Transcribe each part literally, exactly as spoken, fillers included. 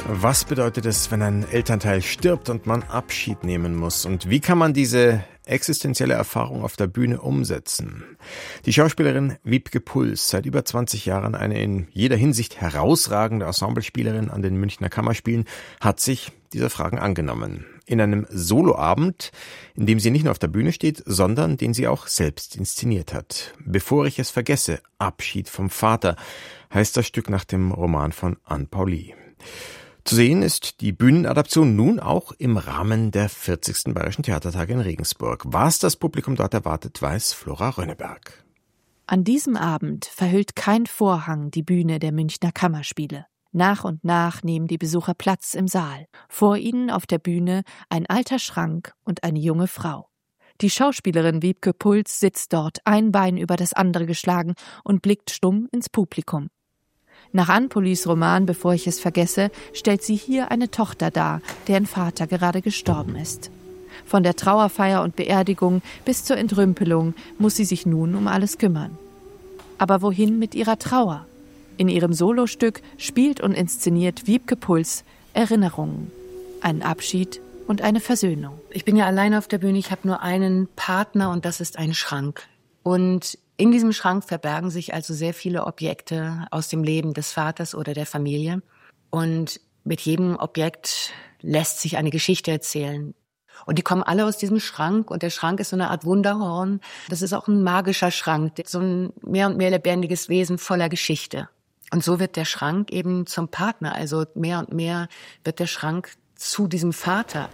Was bedeutet es, wenn ein Elternteil stirbt und man Abschied nehmen muss? Und wie kann man diese existenzielle Erfahrung auf der Bühne umsetzen? Die Schauspielerin Wiebke Puls, seit über zwanzig Jahren eine in jeder Hinsicht herausragende Ensemblespielerin an den Münchner Kammerspielen, hat sich dieser Fragen angenommen. In einem Soloabend, in dem sie nicht nur auf der Bühne steht, sondern den sie auch selbst inszeniert hat. Bevor ich es vergesse, Abschied vom Vater, heißt das Stück nach dem Roman von Anne Pauli. Zu sehen ist die Bühnenadaption nun auch im Rahmen der vierzigsten Bayerischen Theatertage in Regensburg. Was das Publikum dort erwartet, weiß Flora Rönneberg. An diesem Abend verhüllt kein Vorhang die Bühne der Münchner Kammerspiele. Nach und nach nehmen die Besucher Platz im Saal. Vor ihnen auf der Bühne ein alter Schrank und eine junge Frau. Die Schauspielerin Wiebke Puls sitzt dort, ein Bein über das andere geschlagen und blickt stumm ins Publikum. Nach Anne Paulis Roman »Bevor ich es vergesse« stellt sie hier eine Tochter dar, deren Vater gerade gestorben ist. Von der Trauerfeier und Beerdigung bis zur Entrümpelung muss sie sich nun um alles kümmern. Aber wohin mit ihrer Trauer? In ihrem Solostück spielt und inszeniert Wiebke Puls Erinnerungen, einen Abschied und eine Versöhnung. Ich bin ja allein auf der Bühne, ich habe nur einen Partner und das ist ein Schrank. Und in diesem Schrank verbergen sich also sehr viele Objekte aus dem Leben des Vaters oder der Familie. Und mit jedem Objekt lässt sich eine Geschichte erzählen. Und die kommen alle aus diesem Schrank und der Schrank ist so eine Art Wunderhorn. Das ist auch ein magischer Schrank, so ein mehr und mehr lebendiges Wesen voller Geschichte. Und so wird der Schrank eben zum Partner, also mehr und mehr wird der Schrank zu diesem Vater.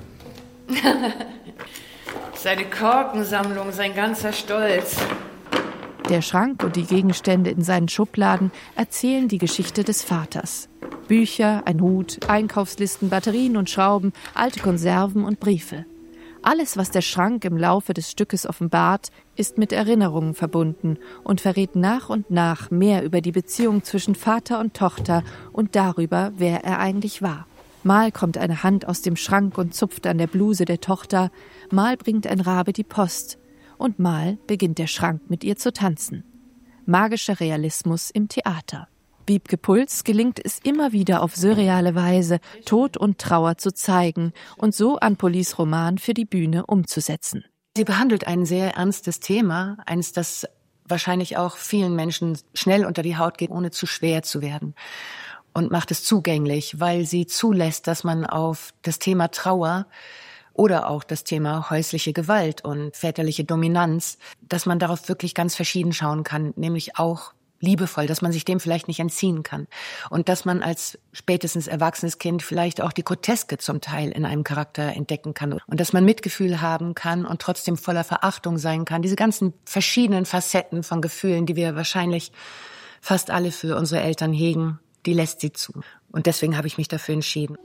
Seine Korkensammlung, sein ganzer Stolz. Der Schrank und die Gegenstände in seinen Schubladen erzählen die Geschichte des Vaters. Bücher, ein Hut, Einkaufslisten, Batterien und Schrauben, alte Konserven und Briefe. Alles, was der Schrank im Laufe des Stückes offenbart, ist mit Erinnerungen verbunden und verrät nach und nach mehr über die Beziehung zwischen Vater und Tochter und darüber, wer er eigentlich war. Mal kommt eine Hand aus dem Schrank und zupft an der Bluse der Tochter, mal bringt ein Rabe die Post und mal beginnt der Schrank mit ihr zu tanzen. Magischer Realismus im Theater. Wiebke Puls gelingt es immer wieder auf surreale Weise, Tod und Trauer zu zeigen und so Anne Paulis Roman für die Bühne umzusetzen. Sie behandelt ein sehr ernstes Thema, eines, das wahrscheinlich auch vielen Menschen schnell unter die Haut geht, ohne zu schwer zu werden. Und macht es zugänglich, weil sie zulässt, dass man auf das Thema Trauer oder auch das Thema häusliche Gewalt und väterliche Dominanz, dass man darauf wirklich ganz verschieden schauen kann, nämlich auch liebevoll, dass man sich dem vielleicht nicht entziehen kann. Und dass man als spätestens erwachsenes Kind vielleicht auch die Groteske zum Teil in einem Charakter entdecken kann. Und dass man Mitgefühl haben kann und trotzdem voller Verachtung sein kann. Diese ganzen verschiedenen Facetten von Gefühlen, die wir wahrscheinlich fast alle für unsere Eltern hegen, die lässt sie zu. Und deswegen habe ich mich dafür entschieden.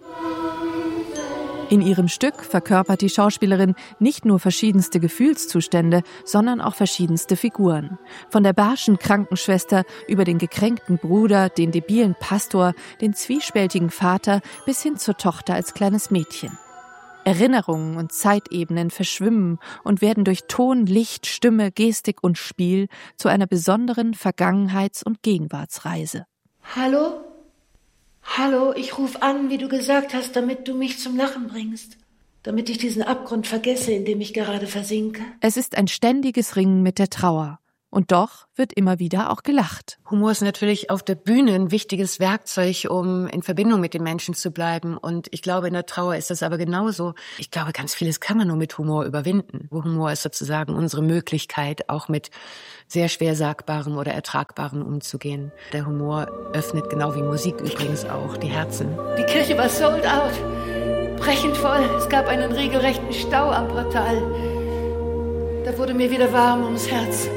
In ihrem Stück verkörpert die Schauspielerin nicht nur verschiedenste Gefühlszustände, sondern auch verschiedenste Figuren. Von der barschen Krankenschwester über den gekränkten Bruder, den debilen Pastor, den zwiespältigen Vater bis hin zur Tochter als kleines Mädchen. Erinnerungen und Zeitebenen verschwimmen und werden durch Ton, Licht, Stimme, Gestik und Spiel zu einer besonderen Vergangenheits- und Gegenwartsreise. Hallo? Hallo, ich rufe an, wie du gesagt hast, damit du mich zum Lachen bringst. Damit ich diesen Abgrund vergesse, in dem ich gerade versinke. Es ist ein ständiges Ringen mit der Trauer. Und doch wird immer wieder auch gelacht. Humor ist natürlich auf der Bühne ein wichtiges Werkzeug, um in Verbindung mit den Menschen zu bleiben. Und ich glaube, in der Trauer ist das aber genauso. Ich glaube, ganz vieles kann man nur mit Humor überwinden. Humor ist sozusagen unsere Möglichkeit, auch mit sehr schwer Sagbarem oder Ertragbarem umzugehen. Der Humor öffnet, genau wie Musik übrigens auch, die Herzen. Die Kirche war sold out. Brechend voll. Es gab einen regelrechten Stau am Portal. Da wurde mir wieder warm ums Herz.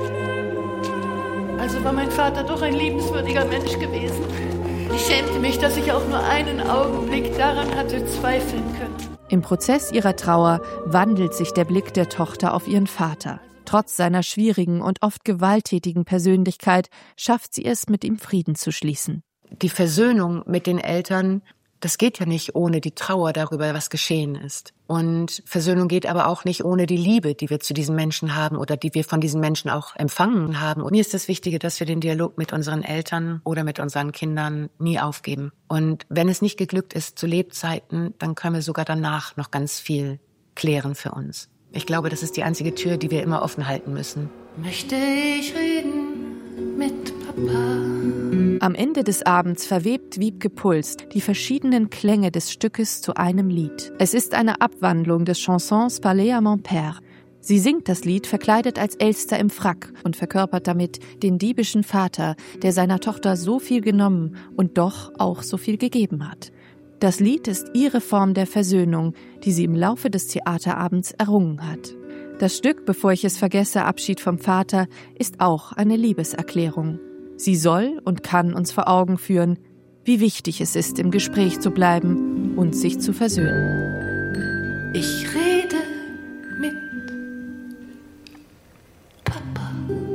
Also war mein Vater doch ein liebenswürdiger Mensch gewesen. Ich schämte mich, dass ich auch nur einen Augenblick daran hatte zweifeln können. Im Prozess ihrer Trauer wandelt sich der Blick der Tochter auf ihren Vater. Trotz seiner schwierigen und oft gewalttätigen Persönlichkeit schafft sie es, mit ihm Frieden zu schließen. Die Versöhnung mit den Eltern Das geht ja nicht ohne die Trauer darüber, was geschehen ist. Und Versöhnung geht aber auch nicht ohne die Liebe, die wir zu diesen Menschen haben oder die wir von diesen Menschen auch empfangen haben. Und mir ist das Wichtige, dass wir den Dialog mit unseren Eltern oder mit unseren Kindern nie aufgeben. Und wenn es nicht geglückt ist zu Lebzeiten, dann können wir sogar danach noch ganz viel klären für uns. Ich glaube, das ist die einzige Tür, die wir immer offen halten müssen. Möchte ich reden mit Papa? Am Ende des Abends verwebt Wiebke Puls die verschiedenen Klänge des Stückes zu einem Lied. Es ist eine Abwandlung des Chansons Parler à mon père. Sie singt das Lied verkleidet als Elster im Frack und verkörpert damit den diebischen Vater, der seiner Tochter so viel genommen und doch auch so viel gegeben hat. Das Lied ist ihre Form der Versöhnung, die sie im Laufe des Theaterabends errungen hat. Das Stück Bevor ich es vergesse, Abschied vom Vater, ist auch eine Liebeserklärung. Sie soll und kann uns vor Augen führen, wie wichtig es ist, im Gespräch zu bleiben und sich zu versöhnen. Ich rede mit Papa.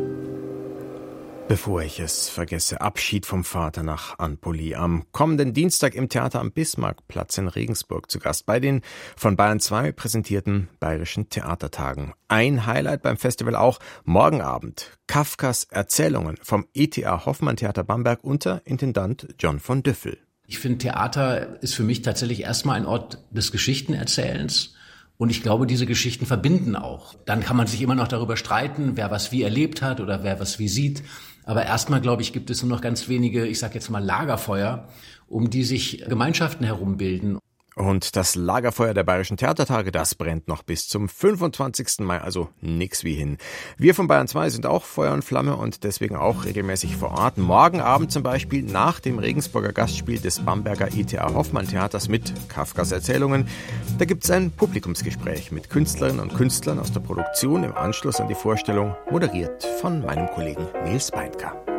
Bevor ich es vergesse, Abschied vom Vater nach Ann Pully. Am kommenden Dienstag im Theater am Bismarckplatz in Regensburg zu Gast bei den von Bayern zwei präsentierten Bayerischen Theatertagen. Ein Highlight beim Festival auch morgen Abend. Kafkas Erzählungen vom E T A Hoffmann Theater Bamberg unter Intendant John von Düffel. Ich finde, Theater ist für mich tatsächlich erstmal ein Ort des Geschichtenerzählens. Und ich glaube, diese Geschichten verbinden auch. Dann kann man sich immer noch darüber streiten, wer was wie erlebt hat oder wer was wie sieht. Aber erstmal, glaube ich, gibt es nur noch ganz wenige, ich sage jetzt mal Lagerfeuer, um die sich Gemeinschaften herumbilden. Und das Lagerfeuer der Bayerischen Theatertage, das brennt noch bis zum fünfundzwanzigsten Mai, also nix wie hin. Wir von Bayern zwei sind auch Feuer und Flamme und deswegen auch regelmäßig vor Ort. Morgen Abend zum Beispiel nach dem Regensburger Gastspiel des Bamberger E T A Hoffmann Theaters mit Kafkas Erzählungen. Da gibt's ein Publikumsgespräch mit Künstlerinnen und Künstlern aus der Produktion im Anschluss an die Vorstellung, moderiert von meinem Kollegen Nils Beindker.